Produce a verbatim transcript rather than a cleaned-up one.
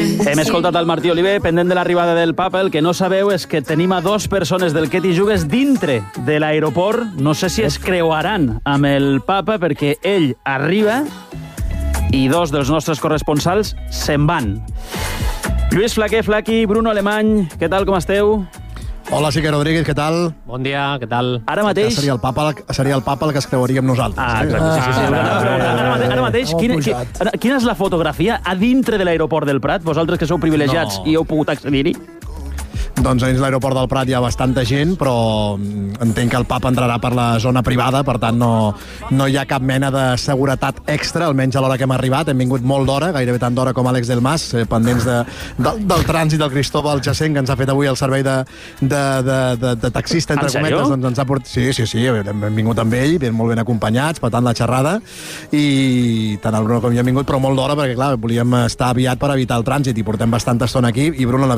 Hem escoltat el Martí Oliver, pendent de l'arribada del papa. El que no sabeu és que tenim a dos persones del Què t'hi jugues dintre de l'aeroport. No sé si es creuaran amb el papa, perquè ell arriba i dos dels nostres corresponsals se'n van. Lluís Flaquer, Flaqui, Bruno Alemany, què tal, com esteu? Hola, Sique Rodríguez, què tal? Bon dia, què tal? Ara mateix... Que seria el papa, seria el papa el que es creuaria amb nosaltres. Ah, exacte, sí, sí, sí. Ara, ara, ara, ara mateix, quina, quina, quina és la fotografia a dintre de l'aeroport del Prat? Vosaltres que sou privilegiats No. i heu pogut accedir-hi? Doncs a dins l'aeroport del Prat hi ha bastanta gent, però entenc que el papa entrarà per la zona privada, per tant no, no hi ha cap mena de seguretat extra, almenys a l'hora que hem arribat. Hem vingut molt d'hora, gairebé tant d'hora com Àlex del Mas, eh, pendents de, de, del trànsit del Cristóbal Jacent, que ens ha fet avui el servei de, de, de, de, de taxista, entre En sèrio? cometes. Doncs ens ha portat... Sí, sí, sí, hem, hem vingut amb ell, ben, molt ben acompanyats, patant la xerrada, i tant el Bruno com jo hem vingut, però molt d'hora, perquè clar, volíem estar aviat per evitar el trànsit, i portem bastanta estona aquí, i Bruno, la